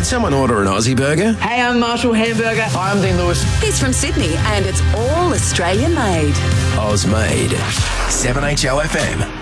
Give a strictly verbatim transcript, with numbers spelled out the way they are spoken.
someone order an Aussie burger? Hey, I'm Marshall Hamburger. Hi, I'm Dean Lewis. He's from Sydney and it's all Australian made. Oz made. seven H O F M.